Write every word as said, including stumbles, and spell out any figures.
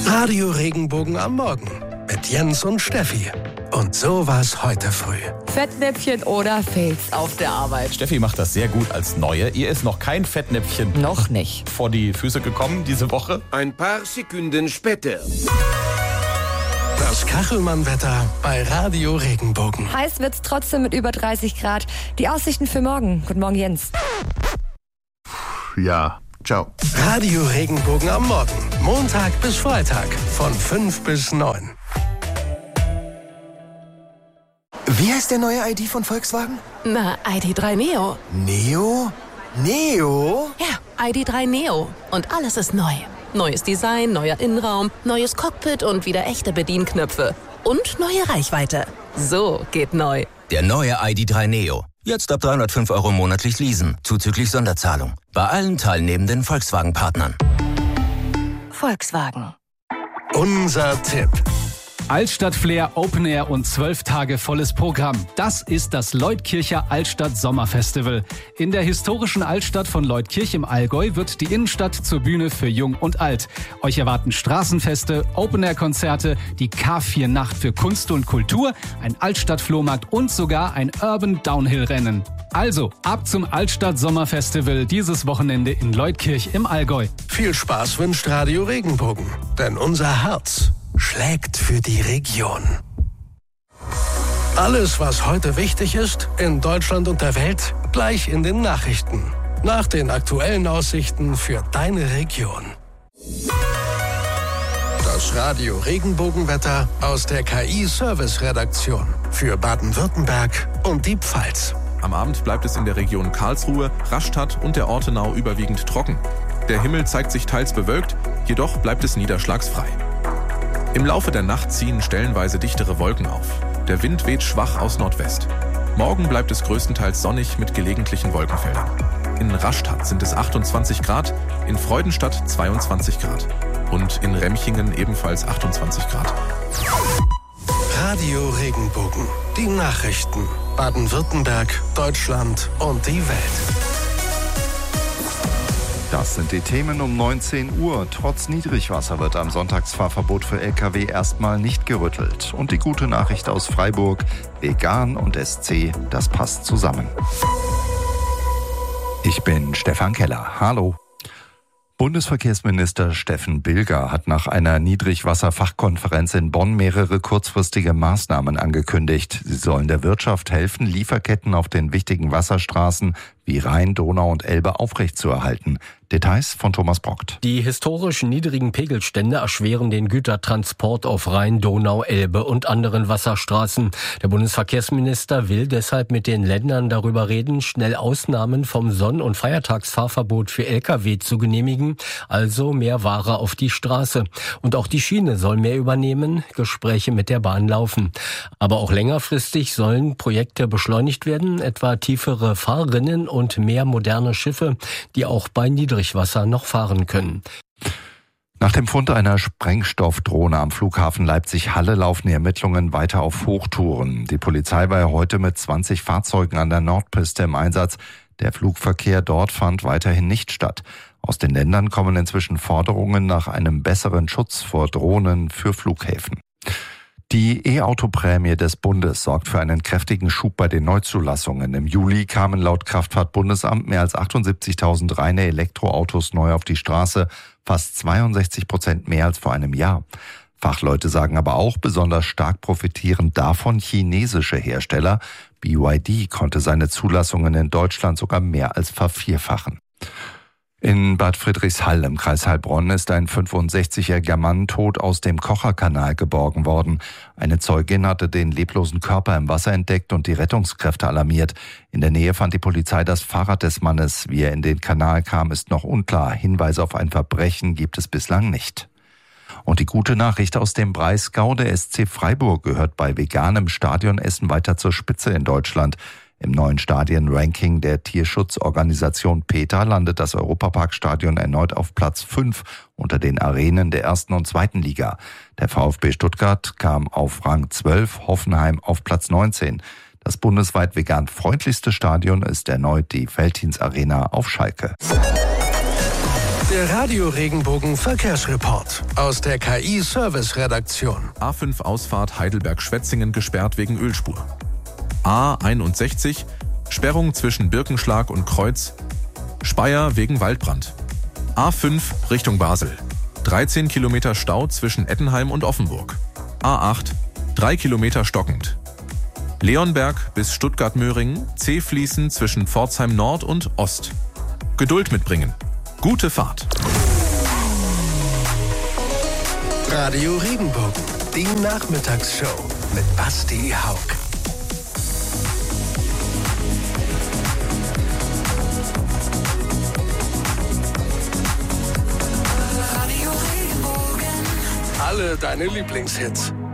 Radio Regenbogen am Morgen mit Jens und Steffi. Und so war's heute früh. Fettnäpfchen oder Fails auf der Arbeit. Steffi macht das sehr gut als Neue. Ihr ist noch kein Fettnäpfchen Noch nicht. vor die Füße gekommen diese Woche. Ein paar Sekunden später. Das Kachelmann-Wetter bei Radio Regenbogen. Heiß wird's trotzdem mit über dreißig Grad. Die Aussichten für morgen. Guten Morgen, Jens. Ja, ciao. Radio Regenbogen am Morgen. Montag bis Freitag von fünf bis neun. Wie heißt der neue I D von Volkswagen? Na, I D drei Neo. Neo? Neo? Ja, I D drei Neo. Und alles ist neu. Neues Design, neuer Innenraum, neues Cockpit und wieder echte Bedienknöpfe. Und neue Reichweite. So geht neu. Der neue I D drei Neo. Jetzt ab dreihundertfünf Euro monatlich leasen, zuzüglich Sonderzahlung. Bei allen teilnehmenden Volkswagen-Partnern. Volkswagen. Unser Tipp. Altstadt-Flair, Open Air und zwölf Tage volles Programm. Das ist das Leutkircher Altstadt Sommerfestival. In der historischen Altstadt von Leutkirch im Allgäu wird die Innenstadt zur Bühne für Jung und Alt. Euch erwarten Straßenfeste, Open Air Konzerte, die K vier Nacht für Kunst und Kultur, ein Altstadt-Flohmarkt und sogar ein Urban Downhill Rennen. Also, ab zum Altstadt Sommerfestival dieses Wochenende in Leutkirch im Allgäu. Viel Spaß wünscht Radio Regenbogen, denn unser Herz schlägt für die Region. Alles, was heute wichtig ist, in Deutschland und der Welt, gleich in den Nachrichten. Nach den aktuellen Aussichten für deine Region. Das Radio Regenbogenwetter aus der K I-Service-Redaktion für Baden-Württemberg und die Pfalz. Am Abend bleibt es in der Region Karlsruhe, Rastatt und der Ortenau überwiegend trocken. Der Himmel zeigt sich teils bewölkt, jedoch bleibt es niederschlagsfrei. Im Laufe der Nacht ziehen stellenweise dichtere Wolken auf. Der Wind weht schwach aus Nordwest. Morgen bleibt es größtenteils sonnig mit gelegentlichen Wolkenfeldern. In Rastatt sind es achtundzwanzig Grad, in Freudenstadt zweiundzwanzig Grad und in Remchingen ebenfalls achtundzwanzig Grad. Radio Regenbogen. Die Nachrichten. Baden-Württemberg, Deutschland und die Welt. Das sind die Themen um neunzehn Uhr. Trotz Niedrigwasser wird am Sonntagsfahrverbot für L K W erstmal nicht gerüttelt. Und die gute Nachricht aus Freiburg: Vegan und S C, das passt zusammen. Ich bin Stefan Keller. Hallo. Bundesverkehrsminister Steffen Bilger hat nach einer Niedrigwasserfachkonferenz in Bonn mehrere kurzfristige Maßnahmen angekündigt. Sie sollen der Wirtschaft helfen, Lieferketten auf den wichtigen Wasserstraßen wie Rhein, Donau und Elbe aufrechtzuerhalten. Details von Thomas Brockt. Die historischen niedrigen Pegelstände erschweren den Gütertransport auf Rhein, Donau, Elbe und anderen Wasserstraßen. Der Bundesverkehrsminister will deshalb mit den Ländern darüber reden, schnell Ausnahmen vom Sonn- und Feiertagsfahrverbot für L K W zu genehmigen, also mehr Ware auf die Straße. Und auch die Schiene soll mehr übernehmen, Gespräche mit der Bahn laufen. Aber auch längerfristig sollen Projekte beschleunigt werden, etwa tiefere Fahrrinnen und mehr moderne Schiffe, die auch bei Niedrigwasser noch fahren können. Nach dem Fund einer Sprengstoffdrohne am Flughafen Leipzig-Halle laufen die Ermittlungen weiter auf Hochtouren. Die Polizei war ja heute mit zwanzig Fahrzeugen an der Nordpiste im Einsatz. Der Flugverkehr dort fand weiterhin nicht statt. Aus den Ländern kommen inzwischen Forderungen nach einem besseren Schutz vor Drohnen für Flughäfen. Die E-Auto-Prämie des Bundes sorgt für einen kräftigen Schub bei den Neuzulassungen. Im Juli kamen laut Kraftfahrtbundesamt mehr als achtundsiebzigtausend reine Elektroautos neu auf die Straße, fast zweiundsechzig Prozent mehr als vor einem Jahr. Fachleute sagen aber auch, besonders stark profitieren davon chinesische Hersteller. B Y D konnte seine Zulassungen in Deutschland sogar mehr als vervierfachen. In Bad Friedrichshall im Kreis Heilbronn ist ein fünfundsechzigjähriger Mann tot aus dem Kocherkanal geborgen worden. Eine Zeugin hatte den leblosen Körper im Wasser entdeckt und die Rettungskräfte alarmiert. In der Nähe fand die Polizei das Fahrrad des Mannes. Wie er in den Kanal kam, ist noch unklar. Hinweise auf ein Verbrechen gibt es bislang nicht. Und die gute Nachricht aus dem Breisgau: der S C Freiburg gehört bei veganem Stadionessen weiter zur Spitze in Deutschland. Im neuen Stadienranking der Tierschutzorganisation PETA landet das Europaparkstadion erneut auf Platz fünf unter den Arenen der ersten und zweiten Liga. Der VfB Stuttgart kam auf Rang zwölf, Hoffenheim auf Platz neunzehn. Das bundesweit vegan freundlichste Stadion ist erneut die Veltins Arena auf Schalke. Der Radio-Regenbogen Verkehrsreport aus der K I-Service-Redaktion. A fünf Ausfahrt Heidelberg-Schwetzingen gesperrt wegen Ölspur. A einundsechzig, Sperrung zwischen Birkenschlag und Kreuz. Speyer wegen Waldbrand. A fünf Richtung Basel. dreizehn Kilometer Stau zwischen Ettenheim und Offenburg. A acht, drei Kilometer stockend. Leonberg bis Stuttgart-Möhringen, C-Fließen zwischen Pforzheim Nord und Ost. Geduld mitbringen. Gute Fahrt. Radio Regenbogen, die Nachmittagsshow mit Basti Haug. Radio Regenbogen. Alle deine Lieblingshits.